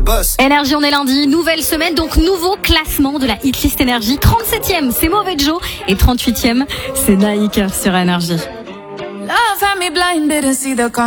boss. Énergie, on est lundi, nouvelle semaine, donc nouveau classement de la hitlist Énergie. 37e, c'est Mauvais Joe, et 38e, c'est Naïk sur Énergie. Love had me blind, didn't see the